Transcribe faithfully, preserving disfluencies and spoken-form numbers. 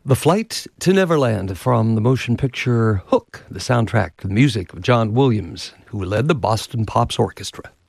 The Flight to Neverland from the motion picture Hook, the soundtrack, the music of John Williams, who led the Boston Pops Orchestra.